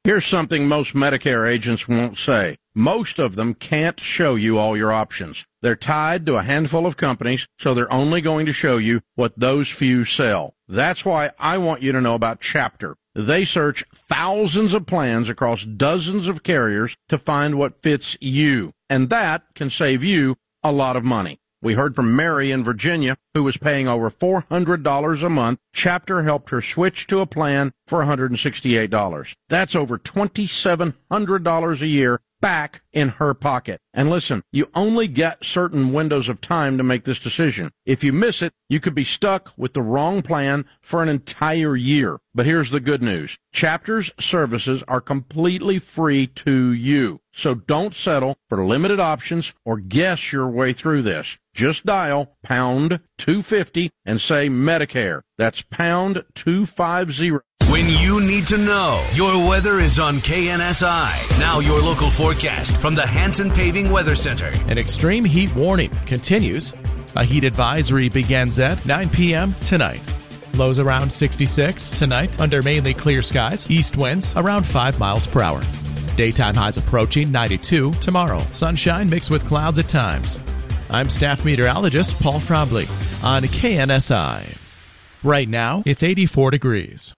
Here's something most Medicare agents won't say. Most of them can't show you all your options. They're tied to a handful of companies, so they're only going to show you what those few sell. That's why I want you to know about Chapter. They search thousands of plans across dozens of carriers to find what fits you, and that can save you a lot of money. We heard from Mary in Virginia, who was paying over $400 a month. Chapter helped her switch to a plan for $168. That's over $2,700 a year back in her pocket. And listen, you only get certain windows of time to make this decision. If you miss it, you could be stuck with the wrong plan for an entire year. But here's the good news. Chapter's services are completely free to you. So don't settle for limited options or guess your way through this. Just dial pound 250 and say Medicare. That's pound 250. When you need to know, your weather is on KNSI. Now your local forecast from the Hanson Paving Weather Center. An extreme heat warning continues. A heat advisory begins at 9 p.m. tonight. Lows around 66 tonight under mainly clear skies. East winds around 5 miles per hour. Daytime highs approaching 92 tomorrow. Sunshine mixed with clouds at times. I'm staff meteorologist Paul Frobley on KNSI. Right now, it's 84 degrees.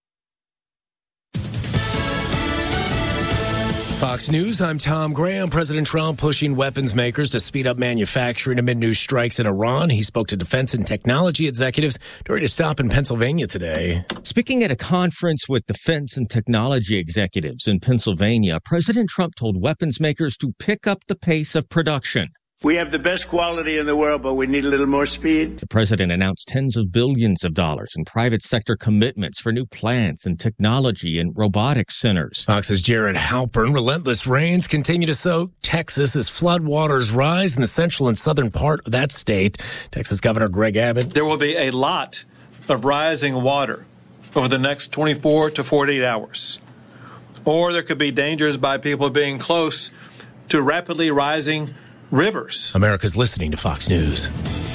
Fox News, I'm Tom Graham. President Trump pushing weapons makers to speed up manufacturing amid new strikes in Iran. He spoke to defense and technology executives during a stop in Pennsylvania today. Speaking at a conference with defense and technology executives in Pennsylvania, President Trump told weapons makers to pick up the pace of production. We have the best quality in the world, but we need a little more speed. The president announced tens of billions of dollars in private sector commitments for new plants and technology and robotics centers. Fox's Jared Halpern. Relentless rains continue to soak Texas as floodwaters rise in the central and southern part of that state. Texas Governor Greg Abbott. There will be a lot of rising water over the next 24 to 48 hours. Or there could be dangers by people being close to rapidly rising rivers. America's listening to Fox News.